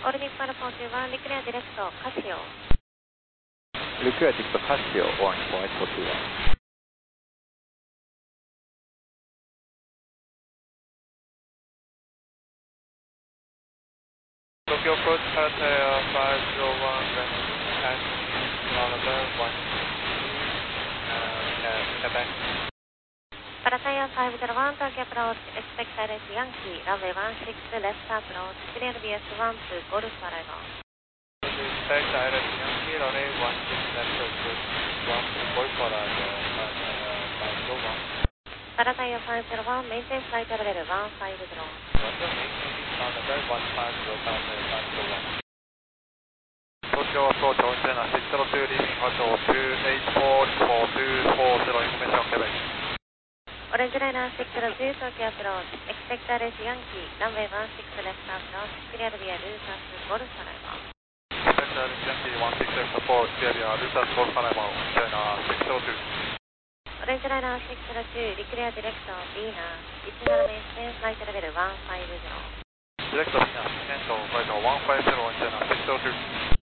オールニッポンルポー1、リクレアディレクト、カシオ。 リクレアディレクト、カシオ、オールニッポン141。 Tokyo Coast Pattaya 501, taxi November 1, Quebec. Pattaya 501, Tokyo Approach, expect direct Yankee, runway 16, left approach, clear BS1 to Golf Arrival. Expect direct Yankee, runway 16, left approach, 1 to Golf Arrival, Pattaya 501. Pattaya 501, maintain flight level 150. Roger, maintain flight level 150, Pattaya 501. Tokyo Approach, Oceana 602, leaving hotel 2844240, information Quebec. Orange Liner 602, Tokyo Approach, expect direct Yankee, runway 16, left approach, clear via Lutas to Golf Arrival. Expect direct Yankee 16 left approach, clear via Lutas Golf Arrival, China 602. Orange Liner 602, declare director Venus, Itinal maintain flight level 150. Director Venus, descent of flight 150 in China 602.